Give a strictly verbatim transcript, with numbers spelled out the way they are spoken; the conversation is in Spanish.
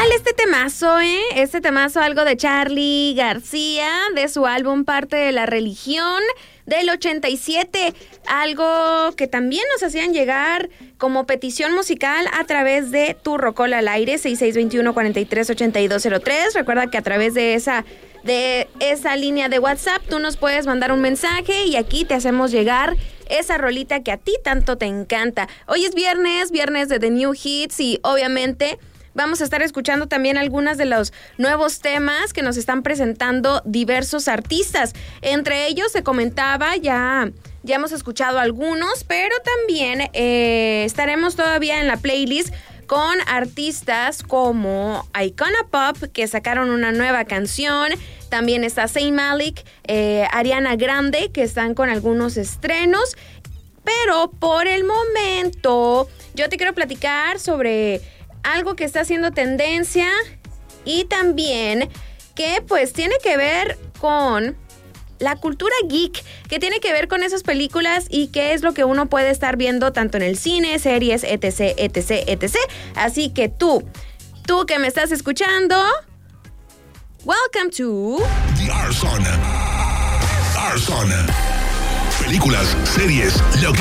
este temazo, eh? Este temazo, algo de Charly García, de su álbum Parte de la Religión, del ochenta y siete. Algo que también nos hacían llegar como petición musical a través de Tu Rocola al Aire, seis seis dos uno, cuatro tres ocho dos cero tres. Recuerda que a través de esa, de esa línea de WhatsApp tú nos puedes mandar un mensaje y aquí te hacemos llegar esa rolita que a ti tanto te encanta. Hoy es viernes, viernes de The New Hits y obviamente vamos a estar escuchando también algunos de los nuevos temas que nos están presentando diversos artistas. Entre ellos se comentaba, ya, ya hemos escuchado algunos, pero también eh, estaremos todavía en la playlist con artistas como Icona Pop, que sacaron una nueva canción. También está Zayn Malik, eh, Ariana Grande, que están con algunos estrenos. Pero por el momento yo te quiero platicar sobre algo que está haciendo tendencia y también que pues tiene que ver con la cultura geek, que tiene que ver con esas películas y qué es lo que uno puede estar viendo tanto en el cine, series, etc, etc, etc. Así que tú, tú que me estás escuchando, welcome to The Arson. Arson. Películas, series, lo que